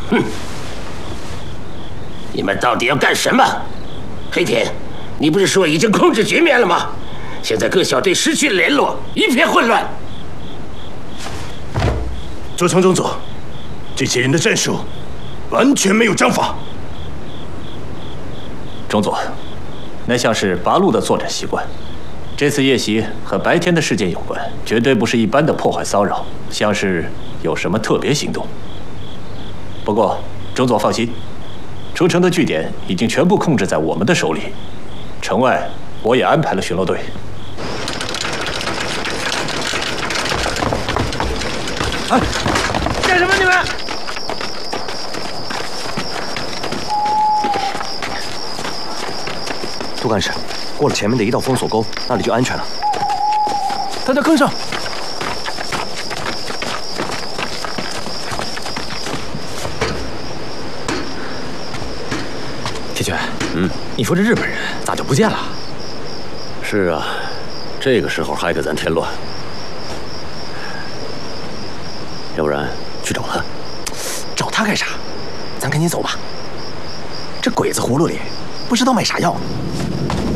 哼！你们到底要干什么？黑田，你不是说已经控制局面了吗？现在各小队失去了联络，一片混乱。 周仓中佐，这些人的战术完全没有章法。 中佐，那像是八路的作战习惯。这次夜袭和白天的事件有关，绝对不是一般的破坏骚扰，像是有什么特别行动。不过，中佐放心，出城的据点已经全部控制在我们的手里。城外，我也安排了巡逻队。 哎，干什么你们？ 杜干事，过了前面的一道封锁沟，那里就安全了。 他在坑上。铁拳，你说这日本人咋就不见了？ 是啊，这个时候还给咱添乱，要不然去找他。 找他干啥？咱赶紧走吧。这鬼子葫芦里不知道卖啥药呢。